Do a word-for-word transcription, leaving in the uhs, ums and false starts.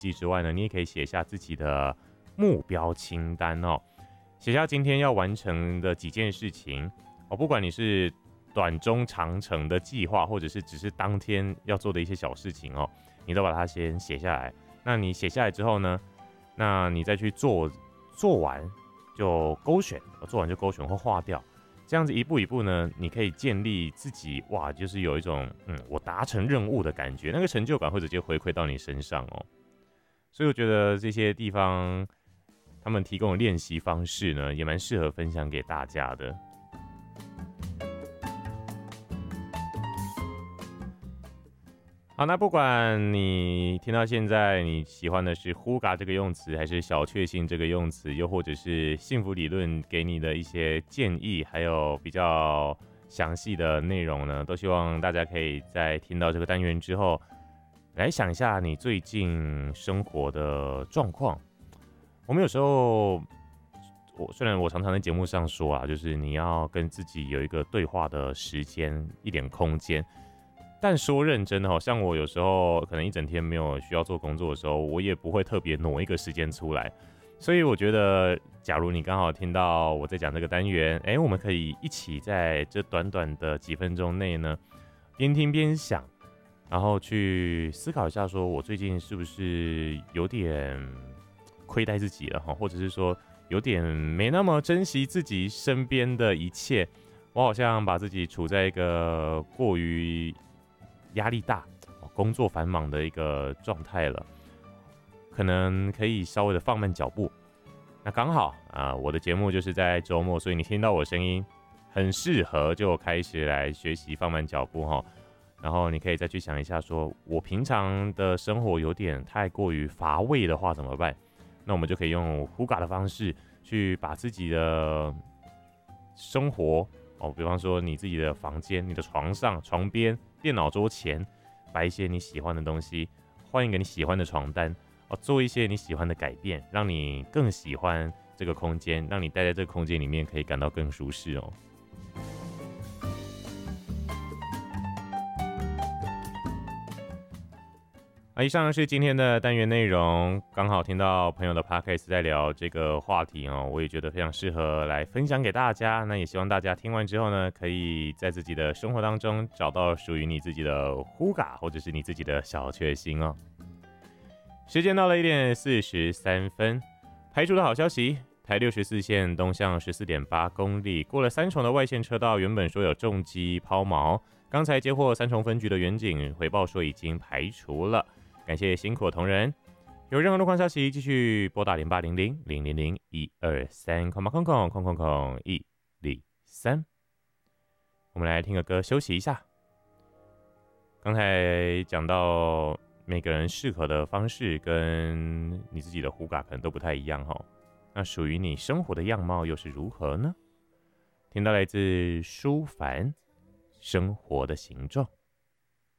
之外呢，你也可以写下自己的目标清单哦，写下今天要完成的几件事情哦，不管你是短中长程的计划，或者是只是当天要做的一些小事情哦，你都把它先写下来。那你写下来之后呢，那你再去做，做完就勾选，做完就勾选或划掉。这样子一步一步呢，你可以建立自己哇，就是有一种嗯，我达成任务的感觉，那个成就感会直接回馈到你身上哦。所以我觉得这些地方他们提供的练习方式呢，也蛮适合分享给大家的。好，那不管你听到现在你喜欢的是 Hygge 这个用词，还是小确幸这个用词，又或者是幸福理论给你的一些建议，还有比较详细的内容呢，都希望大家可以在听到这个单元之后，来想一下你最近生活的状况。我们有时候，我虽然我常常在节目上说啊，就是你要跟自己有一个对话的时间，一点空间。但说认真的，好像我有时候可能一整天没有需要做工作的时候，我也不会特别挪一个时间出来。所以我觉得，假如你刚好听到我在讲这个单元，哎，我们可以一起在这短短的几分钟内呢，边听边想，然后去思考一下，说我最近是不是有点亏待自己了哈，或者是说有点没那么珍惜自己身边的一切，我好像把自己处在一个过于压力大、工作繁忙的一个状态了，可能可以稍微的放慢脚步。那刚好啊，我的节目就是在周末，所以你听到我声音，很适合就开始来学习放慢脚步哈。然后你可以再去想一下说，说我平常的生活有点太过于乏味的话怎么办？那我们就可以用 Hygge 的方式去把自己的生活哦，比方说你自己的房间、你的床上、床边、电脑桌前摆一些你喜欢的东西，换一个你喜欢的床单哦，做一些你喜欢的改变，让你更喜欢这个空间，让你待在这个空间里面可以感到更舒适哦。以上是今天的单元内容，刚好听到朋友的 podcast 在聊这个话题哦，我也觉得非常适合来分享给大家。那也希望大家听完之后呢，可以在自己的生活当中找到属于你自己的 Hygge， 或者是你自己的小确幸哦。时间到了一点四十三分，排除的好消息，台六十四线东向 十四点八 公里，过了三重的外线车道，原本说有重机抛锚，刚才接获三重分局的员警回报说已经排除了。感谢辛苦的同仁，有任何路况消息继续拨打零八零零零零零一二三空空空空空空一零三。我们来听个歌休息一下。刚才讲到每个人适合的方式跟你自己的Hygge可能都不太一样哈，那属于你生活的样貌又是如何呢？听到来自舒凡《生活的形状》。